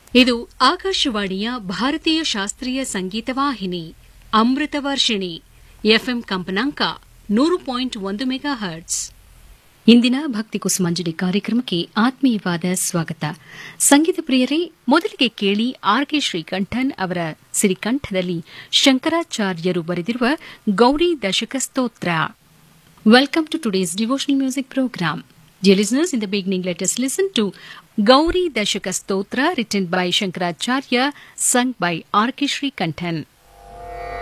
ಇದು ಆಕಾಶವಾಣಿಯ ಭಾರತೀಯ ಶಾಸ್ತ್ರೀಯ ಸಂಗೀತ ವಾಹಿನಿ ಅಮೃತ ವರ್ಷಿಣಿ ಎಫ್ಎಂ ಕಂಪನಾಂಕ 100.1 ಮೆಗಾಹರ್ಟ್ಸ್. ಇಂದಿನ ಭಕ್ತಿ ಕುಸುಮಾಂಜಲಿ ಕಾರ್ಯಕ್ರಮಕ್ಕೆ ಆತ್ಮೀಯವಾದ ಸ್ವಾಗತ. ಸಂಗೀತ ಪ್ರಿಯರೇ, ಮೊದಲಿಗೆ ಕೇಳಿ ಆರ್.ಕೆ. ಶ್ರೀಕಂಠನ್ ಅವರ ಸಿರಿಕಂಠದಲ್ಲಿ ಶಂಕರಾಚಾರ್ಯರು ಬರೆದಿರುವ ಗೌರಿ ದಶಕ ಸ್ತೋತ್ರ. Welcome to today's devotional music program. Dear listeners, in the beginning, let us listen to Gauri Dashaka Stotra, written by Shankaracharya, sung by R.K. Srikantan.